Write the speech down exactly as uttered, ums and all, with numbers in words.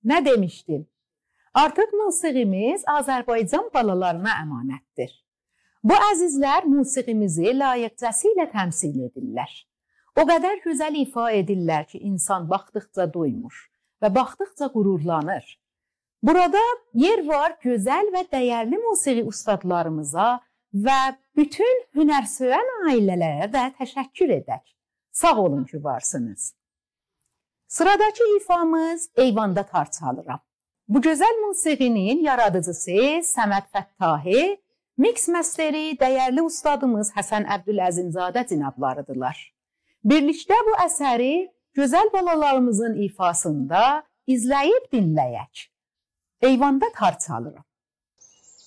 Nə demişdim? Artıq musiqimiz Azərbaycan balalarına əmanətdir. Bu əzizlər musiqimizi layiqcəsilə təmsil edirlər. O qədər gözəl ifa edirlər ki, insan baxdıqca doymur və baxdıqca qürurlanır. Burada yer var gözəl və dəyərli musiqi ustadlarımıza və bütün hünərsöyən ailələrə də təşəkkür edək. Sağ olun ki, varsınız. Sıradakı ifamız Eyvanda tar çalıram. Bu gözəl musiqinin yaradıcısı Səməd Fəttahi, mix məsteri dəyərli ustadımız Həsən Əbdüləzimzadə cinablarıdırlar. Birlikdə bu əsəri gözəl balalarımızın ifasında izləyib dinləyək. Eyvanda tar çalıram.